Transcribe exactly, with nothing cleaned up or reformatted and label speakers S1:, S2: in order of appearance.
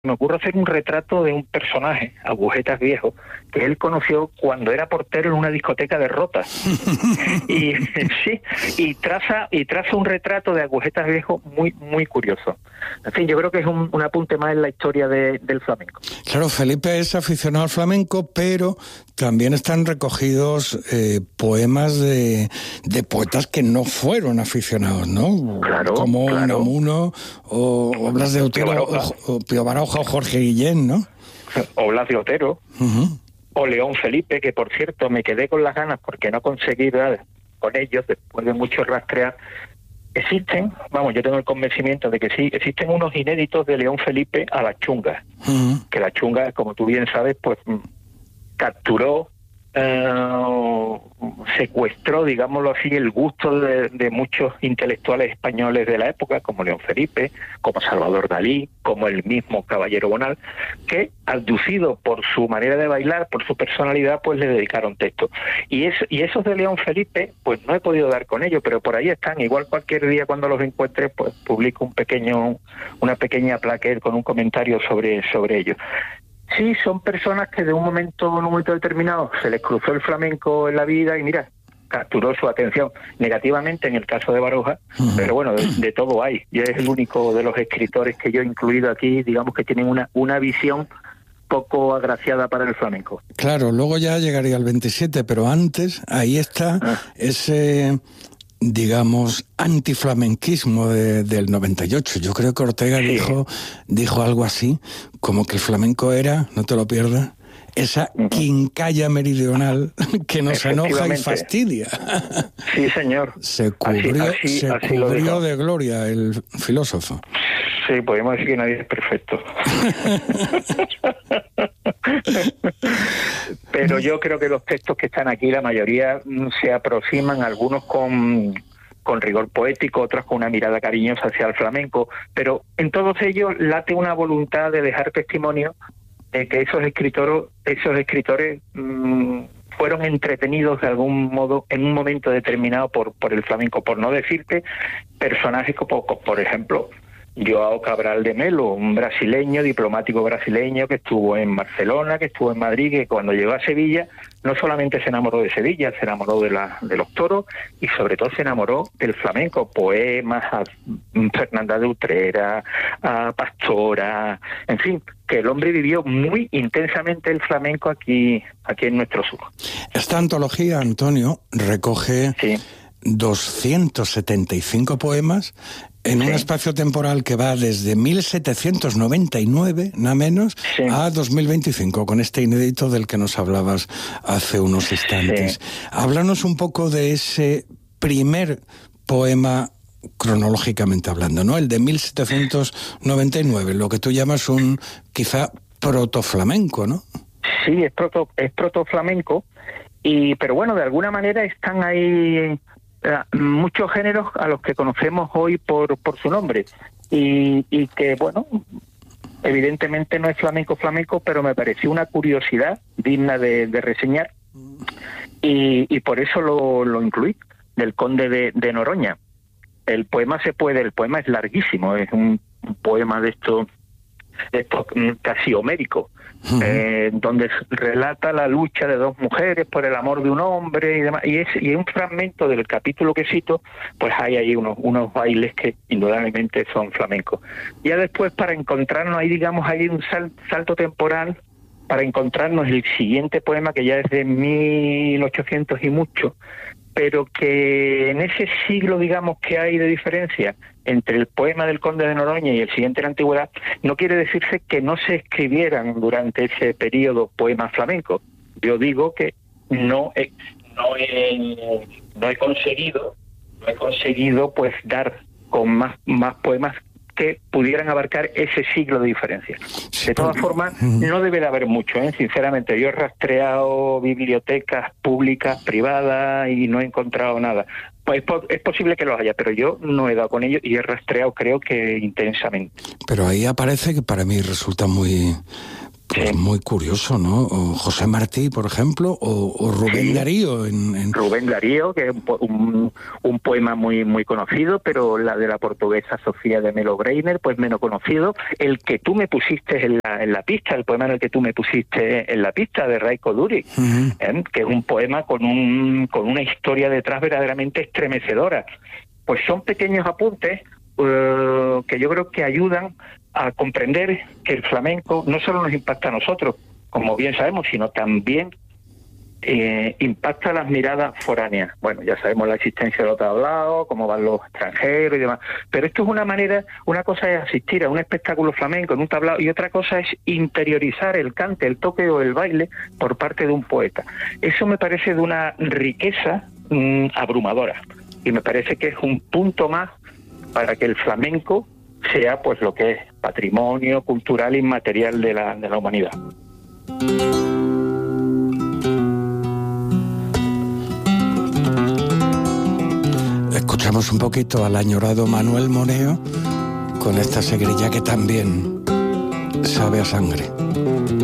S1: me ocurre hacer un retrato de un personaje, Agujetas Viejo, que él conoció cuando era portero en una discoteca de Rota. y sí, y traza y traza un retrato de Agujetas Viejo muy muy curioso. En fin, yo creo que es un, un apunte más en la historia de, del flamenco.
S2: Claro, Felipe es aficionado al flamenco, pero también están recogidos eh, poemas de, de poetas que no fueron aficionados, ¿no?
S1: Claro,
S2: como
S1: claro.
S2: Unamuno o, o Blas de Otero o, o Pío Baroja o Jorge Guillén, ¿no?
S1: O Blas de Otero.
S2: Uh-huh.
S1: O León Felipe, que por cierto me quedé con las ganas porque no conseguí nada con ellos después de mucho rastrear. Existen, vamos, yo tengo el convencimiento de que sí, existen unos inéditos de León Felipe a la chunga, uh-huh. que la chunga, como tú bien sabes, pues capturó, eh, secuestró, digámoslo así, el gusto de, de muchos intelectuales españoles de la época, como León Felipe, como Salvador Dalí, como el mismo Caballero Bonal, que, abducido por su manera de bailar, por su personalidad, pues le dedicaron texto. Y, es, y esos de León Felipe, pues no he podido dar con ellos, pero por ahí están. Igual cualquier día cuando los encuentre, pues publico un pequeño, una pequeña plaqueta con un comentario sobre, sobre ellos. Sí, son personas que de un momento, en un momento determinado, se les cruzó el flamenco en la vida y mira, capturó su atención negativamente en el caso de Baroja, uh-huh. pero bueno, de, de todo hay. Y es el único de los escritores que yo he incluido aquí, digamos que tienen una, una visión poco agraciada para el flamenco.
S2: Claro, luego ya llegaría al veintisiete, pero antes, ahí está ah. ese, digamos, antiflamenquismo de, del noventa y ocho. Yo creo que Ortega sí. dijo, dijo algo así, como que el flamenco era, no te lo pierdas, esa quincalla meridional que nos enoja y fastidia.
S1: Sí, señor.
S2: Se cubrió, así, así, se así cubrió de gloria el filósofo.
S1: Sí, podemos decir que nadie es perfecto. Pero yo creo que los textos que están aquí, la mayoría se aproximan, algunos con... con rigor poético, otros con una mirada cariñosa hacia el flamenco, pero en todos ellos late una voluntad de dejar testimonio de que esos escritores, esos escritores mmm, fueron entretenidos de algún modo en un momento determinado por, por el flamenco, por no decirte personajes como, por ejemplo, Joao Cabral de Melo, un brasileño, diplomático brasileño que estuvo en Barcelona, que estuvo en Madrid, que cuando llegó a Sevilla no solamente se enamoró de Sevilla, se enamoró de, la, de los toros y sobre todo se enamoró del flamenco, poemas a Fernanda de Utrera, a Pastora, en fin, que el hombre vivió muy intensamente el flamenco aquí, aquí en nuestro sur.
S2: Esta antología, Antonio, recoge sí. doscientos setenta y cinco poemas en sí. un espacio temporal que va desde mil setecientos noventa y nueve, nada menos, sí. a dos mil veinticinco, con este inédito del que nos hablabas hace unos instantes. Sí. Háblanos un poco de ese primer poema cronológicamente hablando, ¿no? El de mil setecientos noventa y nueve, lo que tú llamas un quizá protoflamenco, ¿no?
S1: Sí, es proto, es protoflamenco, y pero bueno, de alguna manera están ahí muchos géneros a los que conocemos hoy por, por su nombre y, y que, bueno, evidentemente no es flamenco flamenco, pero me pareció una curiosidad digna de, de reseñar y, y por eso lo, lo incluí, del Conde de, de Noroña. El poema se puede, el poema es larguísimo, es un, un poema de esto, de esto casi homérico, uh-huh. eh, donde relata la lucha de dos mujeres por el amor de un hombre y demás, y es y un fragmento del capítulo que cito, pues hay ahí unos unos bailes que indudablemente son flamencos. Ya después, para encontrarnos ahí, digamos, hay un sal, salto temporal para encontrarnos el siguiente poema, que ya es de mil ochocientos y mucho, pero que en ese siglo, digamos, que hay de diferencia entre el poema del Conde de Noroña y el siguiente de la antigüedad, no quiere decirse que no se escribieran durante ese periodo poemas flamencos. Yo digo que no he, no he, no he conseguido, no he conseguido pues dar con más, más poemas que pudieran abarcar ese siglo de diferencia. De todas formas, no debe de haber mucho, ¿eh? Sinceramente, yo he rastreado bibliotecas públicas, privadas, y no he encontrado nada. Pues es posible que los haya, pero yo no he dado con ellos y he rastreado, creo que intensamente.
S2: Pero ahí aparece, que para mí resulta muy Pues sí. Muy curioso, ¿no? O José Martí, por ejemplo, o, o Rubén sí. Darío. En, en...
S1: Rubén Darío, que es un, un, un poema muy muy conocido, pero la de la portuguesa Sofía de Melo Breiner, pues menos conocido. El que tú me pusiste en la, en la pista, el poema en el que tú me pusiste en la pista, de Raiko Duri, uh-huh. ¿eh? Que es un poema con, un, con una historia detrás verdaderamente estremecedora. Pues son pequeños apuntes uh, que yo creo que ayudan a comprender que el flamenco no solo nos impacta a nosotros, como bien sabemos, sino también eh, impacta las miradas foráneas. Bueno, ya sabemos la existencia del tablao, cómo van los extranjeros y demás, pero esto es una manera, una cosa es asistir a un espectáculo flamenco en un tablao y otra cosa es interiorizar el cante, el toque o el baile por parte de un poeta. Eso me parece de una riqueza mmm, abrumadora y me parece que es un punto más para que el flamenco sea pues lo que es patrimonio cultural inmaterial de la, de la humanidad.
S2: Escuchamos un poquito al añorado Manuel Moneo con esta seguirilla que también sabe a sangre.